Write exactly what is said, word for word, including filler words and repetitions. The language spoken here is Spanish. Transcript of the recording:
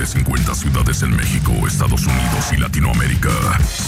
cincuenta ciudades en México, Estados Unidos y Latinoamérica.